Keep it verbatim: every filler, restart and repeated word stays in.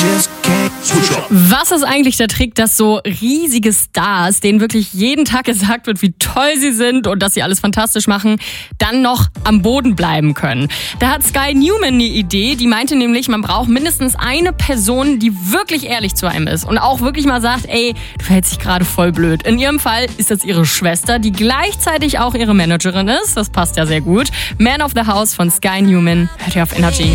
Was ist eigentlich der Trick, dass so riesige Stars, denen wirklich jeden Tag gesagt wird, wie toll sie sind und dass sie alles fantastisch machen, dann noch am Boden bleiben können? Da hat Sky Newman eine Idee, die meinte nämlich, man braucht mindestens eine Person, die wirklich ehrlich zu einem ist und auch wirklich mal sagt, ey, du verhältst dich gerade voll blöd. In ihrem Fall ist das ihre Schwester, die gleichzeitig auch ihre Managerin ist. Das passt ja sehr gut. Man of the House von Sky Newman. Hört ihr auf Energy.